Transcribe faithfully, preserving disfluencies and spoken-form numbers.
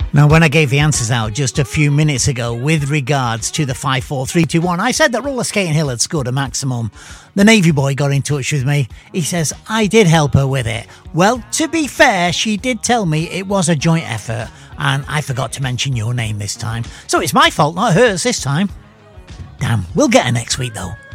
Now, when I gave the answers out just a few minutes ago with regards to the five four three two one, I said that Roller Skating Hill had scored a maximum. The Navy boy got in touch with me. He says, I did help her with it. Well, to be fair, she did tell me it was a joint effort, and I forgot to mention your name this time. So it's my fault, not hers this time. Damn, we'll get her next week though.